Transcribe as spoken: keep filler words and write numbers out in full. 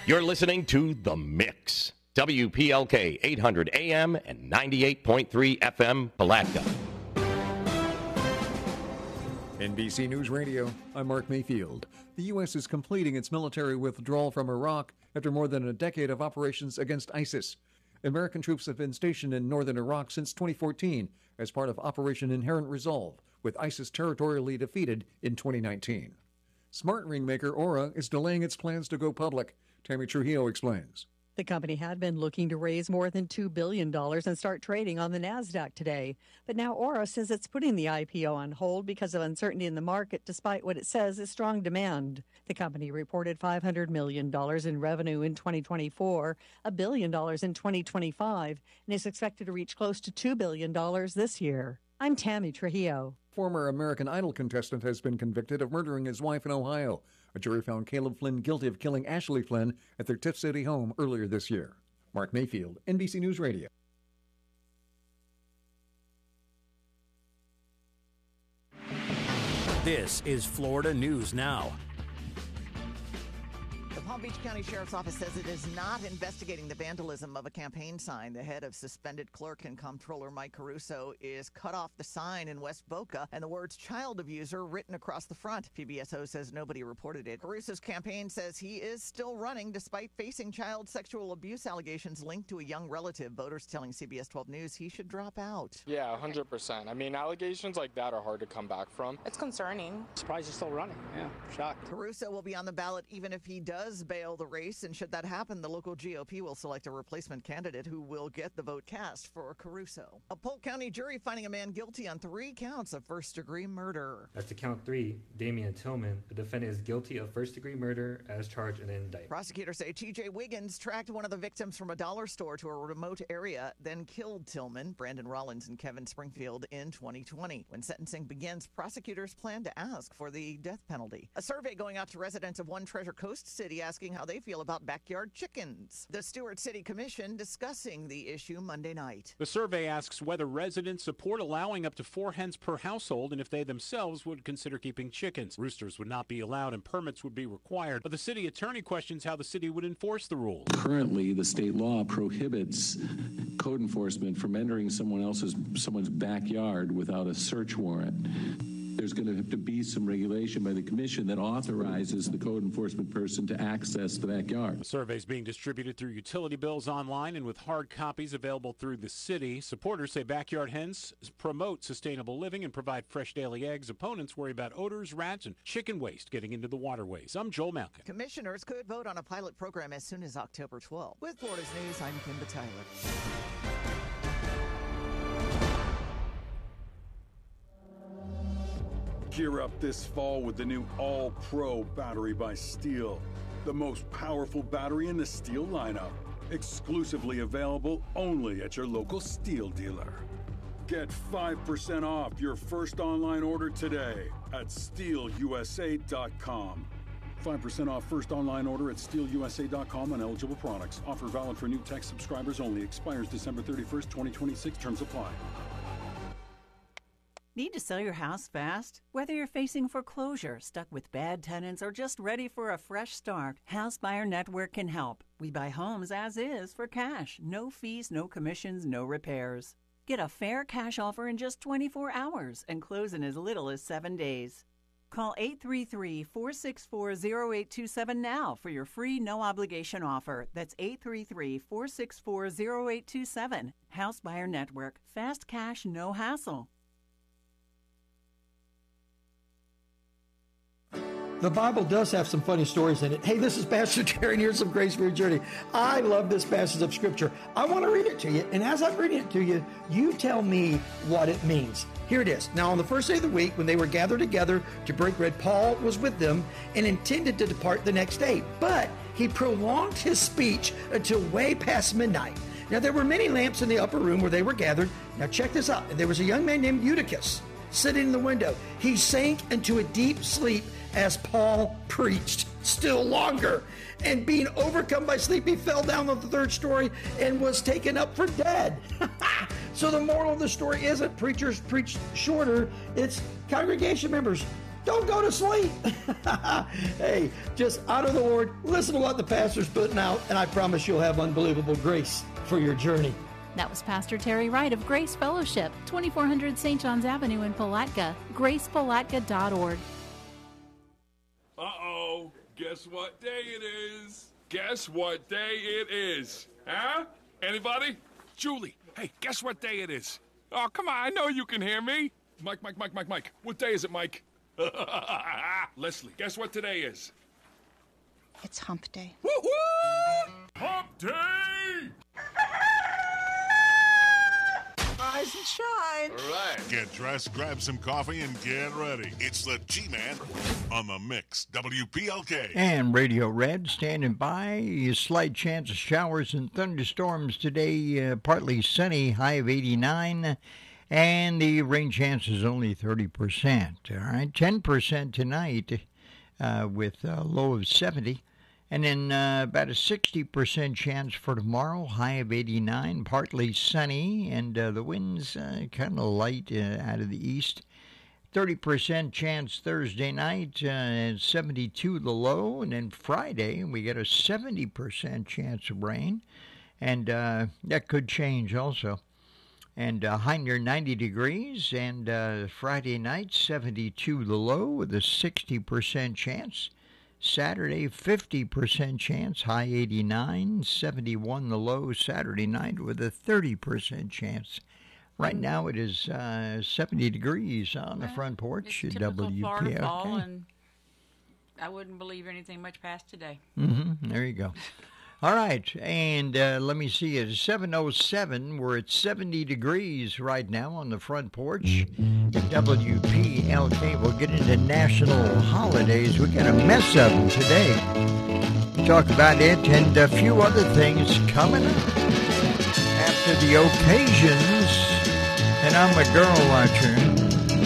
You're listening to The Mix. W P L K eight hundred A M and ninety-eight point three F M, Palatka. N B C News Radio, I'm Mark Mayfield. The U S is completing its military withdrawal from Iraq after more than a decade of operations against ISIS. American troops have been stationed in northern Iraq since twenty fourteen as part of Operation Inherent Resolve, with ISIS territorially defeated in twenty nineteen. Smart ring maker Aura is delaying its plans to go public. Tammy Trujillo explains. The company had been looking to raise more than two billion dollars and start trading on the NASDAQ today. But now Aura says it's putting the I P O on hold because of uncertainty in the market, despite what it says is strong demand. The company reported five hundred million dollars in revenue in twenty twenty-four, a billion dollars in twenty twenty-five, and is expected to reach close to two billion dollars this year. I'm Tammy Trujillo. Former American Idol contestant has been convicted of murdering his wife in Ohio. A jury found Caleb Flynn guilty of killing Ashley Flynn at their Tiff City home earlier this year. Mark Mayfield, N B C News Radio. This is Florida News Now. The Palm Beach County Sheriff's Office says it is not investigating the vandalism of a campaign sign. The head of suspended clerk and comptroller Mike Caruso is cut off the sign in West Boca and the words child abuser written across the front. P B S O says nobody reported it. Caruso's campaign says he is still running despite facing child sexual abuse allegations linked to a young relative. Voters telling C B S twelve News he should drop out. Yeah, one hundred percent. I mean, allegations like that are hard to come back from. It's concerning. Surprised he's still running. Yeah, shocked. Caruso will be on the ballot even if he does bail the race, and should that happen, the local G O P will select a replacement candidate who will get the vote cast for Caruso. A Polk County jury finding a man guilty on three counts of first-degree murder. As to count three, Damian Tillman, the defendant is guilty of first-degree murder as charged in an indictment. Prosecutors say T J Wiggins tracked one of the victims from a dollar store to a remote area, then killed Tillman, Brandon Rollins, and Kevin Springfield in twenty twenty. When sentencing begins, prosecutors plan to ask for the death penalty. A survey going out to residents of One Treasure Coast City asking how they feel about backyard chickens. The Stewart City Commission discussing the issue Monday night. The survey asks whether residents support allowing up to four hens per household and if they themselves would consider keeping chickens. Roosters would not be allowed and permits would be required, but the city attorney questions how the city would enforce the rules. Currently, the state law prohibits code enforcement from entering someone else's someone's backyard without a search warrant. There's going to have to be some regulation by the commission that authorizes the code enforcement person to access the backyard. The survey is being distributed through utility bills online and with hard copies available through the city. Supporters say backyard hens promote sustainable living and provide fresh daily eggs. Opponents worry about odors, rats, and chicken waste getting into the waterways. I'm Joel Malkin. Commissioners could vote on a pilot program as soon as October twelfth. With Florida's News, I'm Kimba Tyler. Gear up this fall with the new All-Pro battery by Steel. The most powerful battery in the Steel lineup. Exclusively available only at your local Steel dealer. Get five percent off your first online order today at steel u s a dot com. five percent off first online order at steel u s a dot com on eligible products. Offer valid for new tech subscribers only. Expires December thirty-first, twenty twenty-six. Terms apply. Need to sell your house fast? Whether you're facing foreclosure, stuck with bad tenants, or just ready for a fresh start, House Buyer Network can help. We buy homes as is for cash. No fees, no commissions, no repairs. Get a fair cash offer in just twenty-four hours and close in as little as seven days. Call eight three three, four six four, zero eight two seven now for your free no-obligation offer. That's eight three three, four six four, zero eight two seven. House Buyer Network. Fast cash, no hassle. The Bible does have some funny stories in it. Hey, this is Pastor Terry, and here's some Grace for Your Journey. I love this passage of Scripture. I want to read it to you, and as I'm reading it to you, you tell me what it means. Here it is. Now, on the first day of the week, when they were gathered together to break bread, Paul was with them and intended to depart the next day. But he prolonged his speech until way past midnight. Now, there were many lamps in the upper room where they were gathered. Now, check this out. And there was a young man named Eutychus sitting in the window. He sank into a deep sleep as Paul preached still longer. And being overcome by sleep, he fell down on the third story and was taken up for dead. So the moral of the story isn't preachers preach shorter. It's congregation members, Don't go to sleep. Hey, just honor the Lord. Listen to what the pastor's putting out, and I promise you'll have unbelievable grace for your journey. That was Pastor Terry Wright of Grace Fellowship, twenty-four hundred Saint John's Avenue in Palatka, grace palatka dot org. Uh-oh. Guess what day it is? Guess what day it is? Huh? Anybody? Julie, hey, guess what day it is? Oh, come on, I know you can hear me. Mike, Mike, Mike, Mike, Mike. What day is it, Mike? Leslie, guess what today is? It's hump day. Woo-woo! Hump day! Rise and shine. All right. Get dressed, grab some coffee, and get ready. It's the G-Man on the Mix, W P L K. And Radio Red standing by. A slight chance of showers and thunderstorms today. Uh, partly sunny, high of eighty-nine. And the rain chance is only thirty percent. All right, ten percent tonight uh, with a low of seventy. And then uh, about a sixty percent chance for tomorrow, high of eighty-nine, partly sunny, and uh, the winds uh, kind of light uh, out of the east. thirty percent chance Thursday night, uh, and seventy-two the low. And then Friday, we get a seventy percent chance of rain, and uh, that could change also. And uh, high near ninety degrees, and uh, Friday night, seventy-two the low with a sixty percent chance. Saturday, fifty percent chance, high eighty-nine, seventy-one the low Saturday night with a thirty percent chance. Right now it is uh, seventy degrees on the front porch at W P L K. Florida fall, and I wouldn't believe anything much past today. Mm-hmm. There you go. All right, and uh, let me see, it's seven oh seven. We're at seventy degrees right now on the front porch at W P L K. We'll get into national holidays. We got a mess of them today. Talk about it and a few other things coming up after the occasions. And I'm a girl watcher.